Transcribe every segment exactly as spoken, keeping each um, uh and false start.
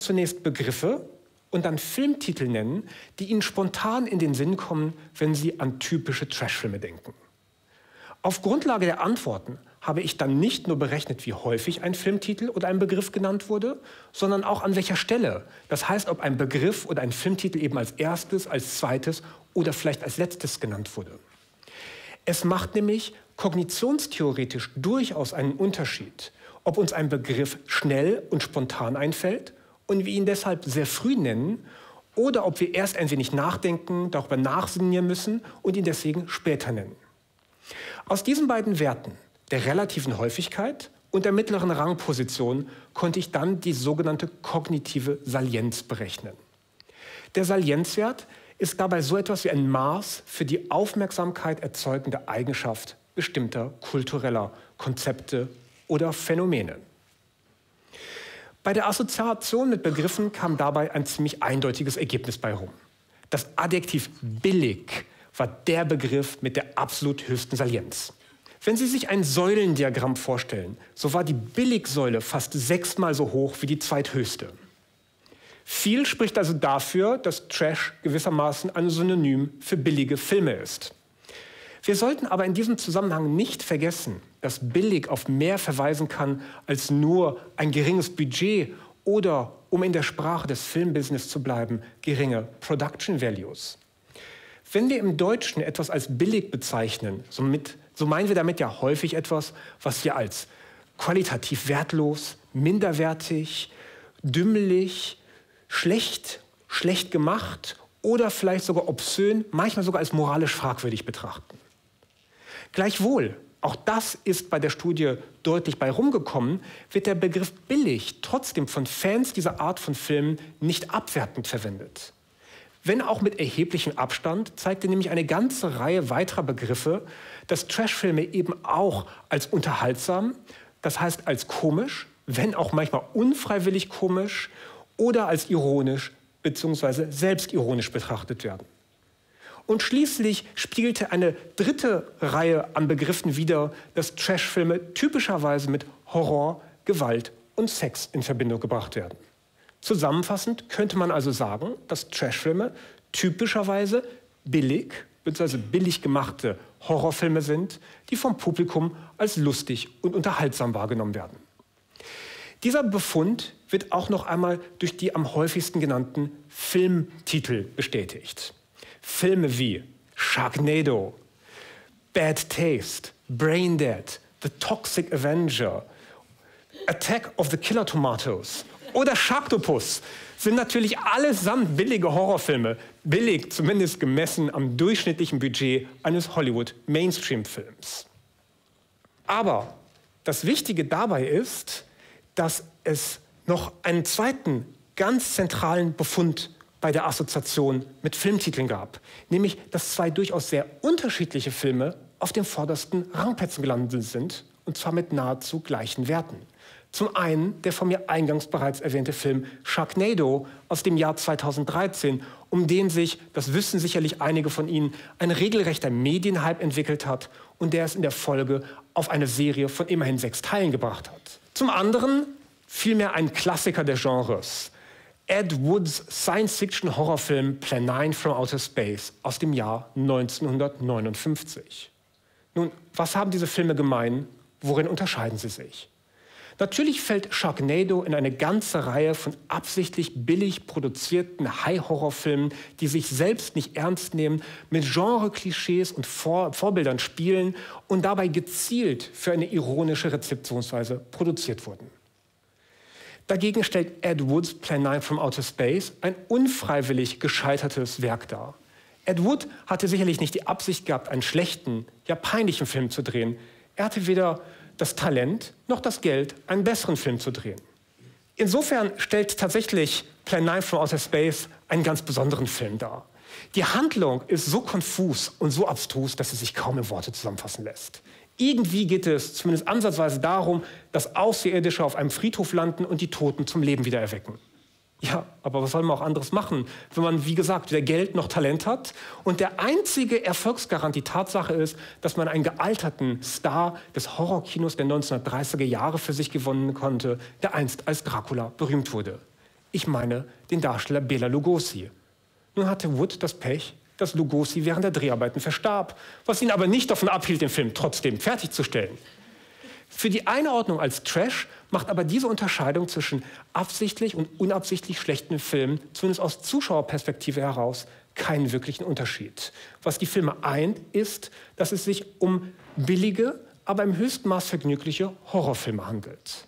zunächst Begriffe und dann Filmtitel nennen, die Ihnen spontan in den Sinn kommen, wenn Sie an typische Trashfilme denken. Auf Grundlage der Antworten habe ich dann nicht nur berechnet, wie häufig ein Filmtitel oder ein Begriff genannt wurde, sondern auch an welcher Stelle. Das heißt, ob ein Begriff oder ein Filmtitel eben als erstes, als zweites oder vielleicht als letztes genannt wurde. Es macht nämlich kognitionstheoretisch durchaus einen Unterschied, ob uns ein Begriff schnell und spontan einfällt und wir ihn deshalb sehr früh nennen oder ob wir erst ein wenig nachdenken, darüber nachsinnieren müssen und ihn deswegen später nennen. Aus diesen beiden Werten, der relativen Häufigkeit und der mittleren Rangposition, konnte ich dann die sogenannte kognitive Salienz berechnen. Der Salienzwert ist dabei so etwas wie ein Maß für die Aufmerksamkeit erzeugende Eigenschaft bestimmter kultureller Konzepte oder Phänomene. Bei der Assoziation mit Begriffen kam dabei ein ziemlich eindeutiges Ergebnis bei rum. Das Adjektiv billig war der Begriff mit der absolut höchsten Salienz. Wenn Sie sich ein Säulendiagramm vorstellen, so war die Billigsäule fast sechsmal so hoch wie die zweithöchste. Viel spricht also dafür, dass Trash gewissermaßen ein Synonym für billige Filme ist. Wir sollten aber in diesem Zusammenhang nicht vergessen, dass billig auf mehr verweisen kann als nur ein geringes Budget oder, um in der Sprache des Filmbusiness zu bleiben, geringe Production Values. Wenn wir im Deutschen etwas als billig bezeichnen, somit, so meinen wir damit ja häufig etwas, was wir als qualitativ wertlos, minderwertig, dümmlich, schlecht, schlecht gemacht oder vielleicht sogar obszön, manchmal sogar als moralisch fragwürdig betrachten. Gleichwohl, auch das ist bei der Studie deutlich bei rumgekommen, wird der Begriff billig trotzdem von Fans dieser Art von Filmen nicht abwertend verwendet. Wenn auch mit erheblichem Abstand, zeigte nämlich eine ganze Reihe weiterer Begriffe, dass Trashfilme eben auch als unterhaltsam, das heißt als komisch, wenn auch manchmal unfreiwillig komisch oder als ironisch bzw. selbstironisch betrachtet werden. Und schließlich spiegelte eine dritte Reihe an Begriffen wider, dass Trashfilme typischerweise mit Horror, Gewalt und Sex in Verbindung gebracht werden. Zusammenfassend könnte man also sagen, dass Trashfilme typischerweise billig bzw. billig gemachte Horrorfilme sind, die vom Publikum als lustig und unterhaltsam wahrgenommen werden. Dieser Befund wird auch noch einmal durch die am häufigsten genannten Filmtitel bestätigt. Filme wie Sharknado, Bad Taste, Braindead, The Toxic Avenger, Attack of the Killer Tomatoes oder Sharktopus sind natürlich allesamt billige Horrorfilme, billig zumindest gemessen am durchschnittlichen Budget eines Hollywood-Mainstream-Films. Aber das Wichtige dabei ist, dass es noch einen zweiten ganz zentralen Befund bei der Assoziation mit Filmtiteln gab, nämlich dass zwei durchaus sehr unterschiedliche Filme auf den vordersten Rangplätzen gelandet sind, und zwar mit nahezu gleichen Werten. Zum einen der von mir eingangs bereits erwähnte Film Sharknado aus dem Jahr zweitausenddreizehn, um den sich, das wissen sicherlich einige von Ihnen, ein regelrechter Medienhype entwickelt hat und der es in der Folge auf eine Serie von immerhin sechs Teilen gebracht hat. Zum anderen vielmehr ein Klassiker des Genres, Ed Woods Science-Fiction-Horrorfilm Plan nine from Outer Space aus dem Jahr neunzehnhundertneunundfünfzig. Nun, was haben diese Filme gemein? Worin unterscheiden sie sich? Natürlich fällt Sharknado in eine ganze Reihe von absichtlich billig produzierten High-Horror-Filmen, die sich selbst nicht ernst nehmen, mit Genre-Klischees und Vor- Vorbildern spielen und dabei gezielt für eine ironische Rezeptionsweise produziert wurden. Dagegen stellt Ed Woods Plan nine from Outer Space ein unfreiwillig gescheitertes Werk dar. Ed Wood hatte sicherlich nicht die Absicht gehabt, einen schlechten, ja peinlichen Film zu drehen. Er hatte weder das Talent noch das Geld, einen besseren Film zu drehen. Insofern stellt tatsächlich Plan nine from Outer Space einen ganz besonderen Film dar. Die Handlung ist so konfus und so abstrus, dass sie sich kaum in Worte zusammenfassen lässt. Irgendwie geht es zumindest ansatzweise darum, dass Außerirdische auf einem Friedhof landen und die Toten zum Leben wieder erwecken. Ja, aber was soll man auch anderes machen, wenn man, wie gesagt, weder Geld noch Talent hat und der einzige Erfolgsgarant die Tatsache ist, dass man einen gealterten Star des Horrorkinos der neunzehnhundertdreißiger Jahre für sich gewinnen konnte, der einst als Dracula berühmt wurde. Ich meine den Darsteller Bela Lugosi. Nun hatte Wood das Pech, dass Lugosi während der Dreharbeiten verstarb, was ihn aber nicht davon abhielt, den Film trotzdem fertigzustellen. Für die Einordnung als Trash macht aber diese Unterscheidung zwischen absichtlich und unabsichtlich schlechten Filmen, zumindest aus Zuschauerperspektive heraus, keinen wirklichen Unterschied. Was die Filme eint, ist, dass es sich um billige, aber im höchsten Maß vergnügliche Horrorfilme handelt.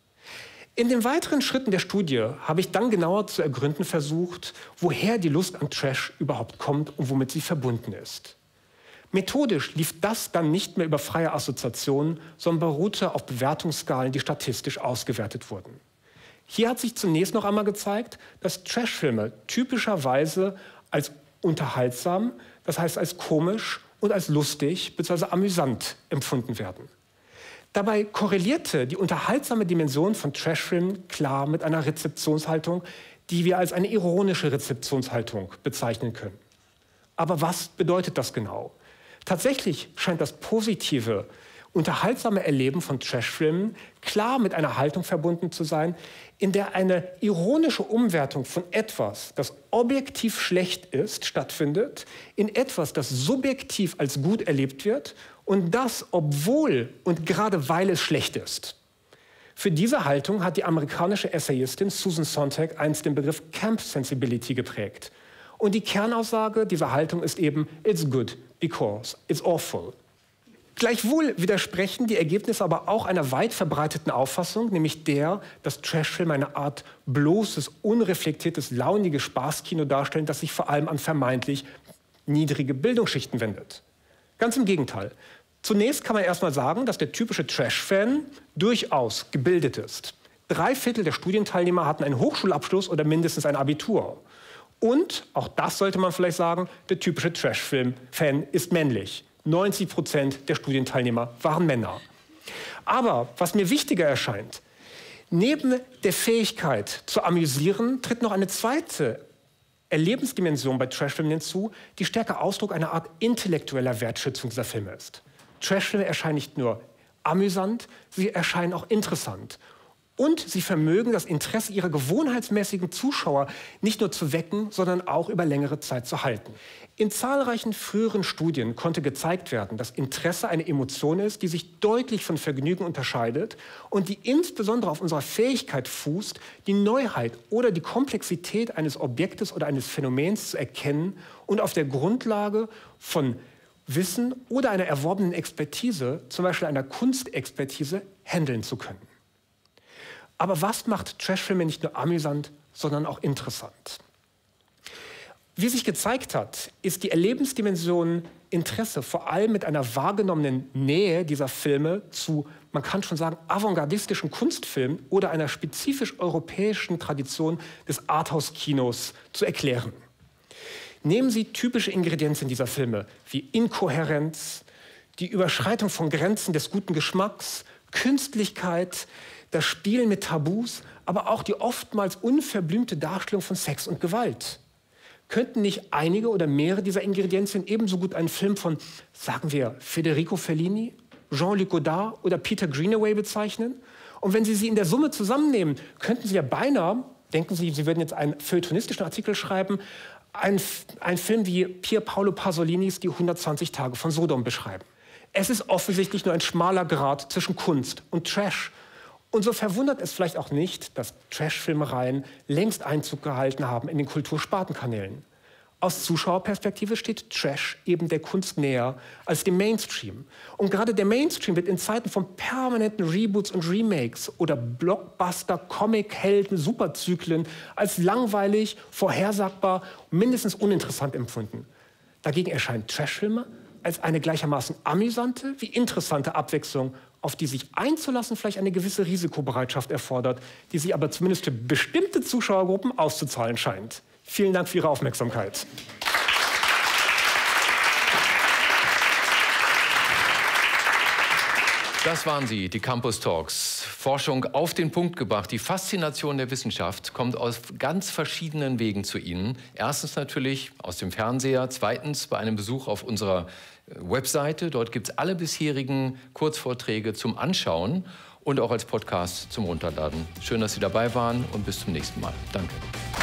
In den weiteren Schritten der Studie habe ich dann genauer zu ergründen versucht, woher die Lust an Trash überhaupt kommt und womit sie verbunden ist. Methodisch lief das dann nicht mehr über freie Assoziationen, sondern beruhte auf Bewertungsskalen, die statistisch ausgewertet wurden. Hier hat sich zunächst noch einmal gezeigt, dass Trashfilme typischerweise als unterhaltsam, das heißt als komisch und als lustig bzw. amüsant empfunden werden. Dabei korrelierte die unterhaltsame Dimension von Trashfilmen klar mit einer Rezeptionshaltung, die wir als eine ironische Rezeptionshaltung bezeichnen können. Aber was bedeutet das genau? Tatsächlich scheint das positive, unterhaltsame Erleben von Trashfilmen klar mit einer Haltung verbunden zu sein, in der eine ironische Umwertung von etwas, das objektiv schlecht ist, stattfindet, in etwas, das subjektiv als gut erlebt wird und das, obwohl und gerade weil es schlecht ist. Für diese Haltung hat die amerikanische Essayistin Susan Sontag einst den Begriff Camp Sensibility geprägt. Und die Kernaussage dieser Haltung ist eben, it's good because it's awful. Gleichwohl widersprechen die Ergebnisse aber auch einer weit verbreiteten Auffassung, nämlich der, dass Trashfilme eine Art bloßes, unreflektiertes, launiges Spaßkino darstellen, das sich vor allem an vermeintlich niedrige Bildungsschichten wendet. Ganz im Gegenteil. Zunächst kann man erstmal sagen, dass der typische Trash-Fan durchaus gebildet ist. Drei Viertel der Studienteilnehmer hatten einen Hochschulabschluss oder mindestens ein Abitur. Und, auch das sollte man vielleicht sagen, der typische Trash-Film-Fan ist männlich. neunzig Prozent der Studienteilnehmer waren Männer. Aber was mir wichtiger erscheint, neben der Fähigkeit zu amüsieren, tritt noch eine zweite Erlebensdimension bei Trashfilmen hinzu, die stärker Ausdruck einer Art intellektueller Wertschätzung dieser Filme ist. Trashfilme erscheinen nicht nur amüsant, sie erscheinen auch interessant. Und sie vermögen das Interesse ihrer gewohnheitsmäßigen Zuschauer nicht nur zu wecken, sondern auch über längere Zeit zu halten. In zahlreichen früheren Studien konnte gezeigt werden, dass Interesse eine Emotion ist, die sich deutlich von Vergnügen unterscheidet und die insbesondere auf unserer Fähigkeit fußt, die Neuheit oder die Komplexität eines Objektes oder eines Phänomens zu erkennen und auf der Grundlage von Wissen oder einer erworbenen Expertise, zum Beispiel einer Kunstexpertise, handeln zu können. Aber was macht Trashfilme nicht nur amüsant, sondern auch interessant? Wie sich gezeigt hat, ist die Erlebensdimension Interesse vor allem mit einer wahrgenommenen Nähe dieser Filme zu, man kann schon sagen, avantgardistischen Kunstfilmen oder einer spezifisch europäischen Tradition des Arthouse-Kinos zu erklären. Nehmen Sie typische Ingredienzien dieser Filme wie Inkohärenz, die Überschreitung von Grenzen des guten Geschmacks, Künstlichkeit, das Spielen mit Tabus, aber auch die oftmals unverblümte Darstellung von Sex und Gewalt. Könnten nicht einige oder mehrere dieser Ingredienzien ebenso gut einen Film von, sagen wir, Federico Fellini, Jean-Luc Godard oder Peter Greenaway bezeichnen? Und wenn Sie sie in der Summe zusammennehmen, könnten Sie ja beinahe, denken Sie, Sie würden jetzt einen feuilletonistischen Artikel schreiben, einen, einen Film wie Pier Paolo Pasolinis Die hundertzwanzig Tage von Sodom beschreiben. Es ist offensichtlich nur ein schmaler Grat zwischen Kunst und Trash. Und so verwundert es vielleicht auch nicht, dass Trash-Filmereien längst Einzug gehalten haben in den Kulturspartenkanälen. Aus Zuschauerperspektive steht Trash eben der Kunst näher als dem Mainstream. Und gerade der Mainstream wird in Zeiten von permanenten Reboots und Remakes oder Blockbuster, Comic-Helden, Superzyklen als langweilig, vorhersagbar, mindestens uninteressant empfunden. Dagegen erscheinen Trashfilme als eine gleichermaßen amüsante wie interessante Abwechslung, auf die sich einzulassen vielleicht eine gewisse Risikobereitschaft erfordert, die sich aber zumindest für bestimmte Zuschauergruppen auszuzahlen scheint. Vielen Dank für Ihre Aufmerksamkeit. Das waren sie, die Campus Talks. Forschung auf den Punkt gebracht. Die Faszination der Wissenschaft kommt aus ganz verschiedenen Wegen zu Ihnen. Erstens natürlich aus dem Fernseher, zweitens bei einem Besuch auf unserer Webseite. Dort gibt es alle bisherigen Kurzvorträge zum Anschauen. und auch als Podcast zum Runterladen. Schön, dass Sie dabei waren und bis zum nächsten Mal. Danke.